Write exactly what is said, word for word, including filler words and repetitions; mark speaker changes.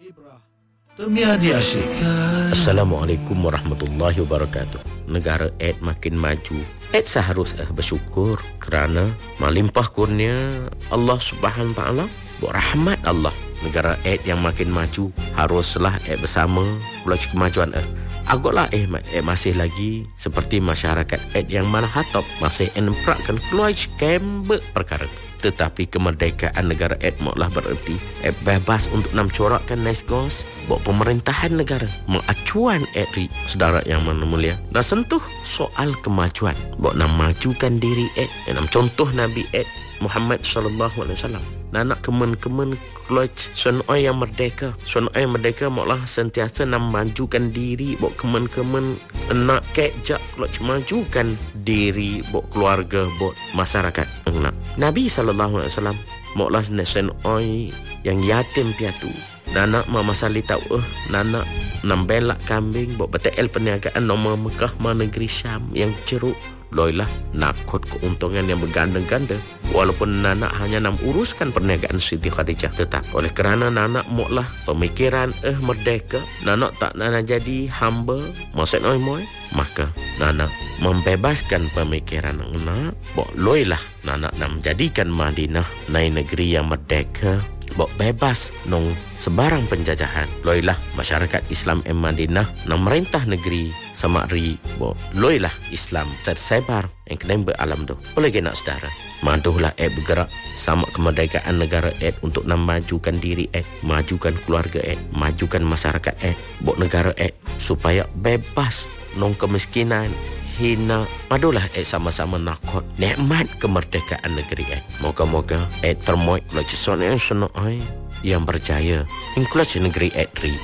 Speaker 1: Assalamualaikum warahmatullahi wabarakatuh. Negara Ed makin maju. Ed seharusnya bersyukur kerana melimpah kurnia Allah Subhanahu taala, berahmat Allah. Negara Ed yang makin maju haruslah Ed bersama belajar kemajuan Ed. Agaklah eh, eh masih lagi seperti masyarakat Ed yang mana hatop masih emprakkan keluar kembek perkara. Tetapi kemerdekaan negara Ed maulah bererti Ed bebas untuk nam corakkan neskos buat pemerintahan negara mengacuan Ed ri saudara yang mana mulia dan sentuh soal kemajuan buat nam majukan diri Ed nam contoh Nabi Ed Muhammad sallallahu alaihi wasallam. Nak kemen-kemen keluar sunoi yang merdeka. Sunoi yang merdeka maulah sentiasa nam majukan diri buat kemen-kemen nak kejak keluar majukan diri buat keluarga buat masyarakat. Nak Nabi sallallahu alaihi wasallam maulah sunoi yang yatim piatu. Nana mama sali tahu eh nana nam belak kambing buat betel perniagaan nama Mekah ma negeri Syam yang ceruk. Loilah nakut keuntungan yang berganda-ganda walaupun Nana hanya nam uruskan perniagaan Siti Khadijah, tetap oleh kerana Nana muklah pemikiran eh merdeka, Nana tak Nana jadi hamba maksud oi moy, maka Nana membebaskan pemikiran Nana bok loilah Nana nam jadikan Madinah nai negeri yang merdeka bok bebas nong sebarang penjajahan. Loilah masyarakat Islam em Madinah nang merintah negeri Samakri bok loilah Islam tersebar yang kena beralam tu. Oleh kena saudara, maduhlah Ed bergerak sama kemerdekaan negara Ed untuk nam majukan diri Ed, majukan keluarga Ed, majukan masyarakat Ed, bok negara Ed supaya bebas nong kemiskinan hina. Madulah Ed sama-sama nakut nikmat kemerdekaan negeri Ed. Moga-moga Ed termoy lagi sonai sonai yang berjaya in negeri Ed ri.